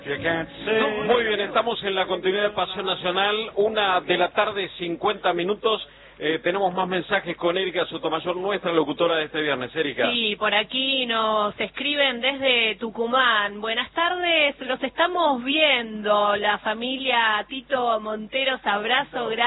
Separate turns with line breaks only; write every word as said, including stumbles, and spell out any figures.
Muy bien, estamos en la continuidad de Pasión Nacional, una de la tarde, cincuenta minutos. Eh, tenemos más mensajes con Erika Sotomayor, nuestra locutora de este viernes. Erika.
Sí, por aquí nos escriben desde Tucumán. Buenas tardes, los estamos viendo. La familia Tito Monteros, abrazo, gracias.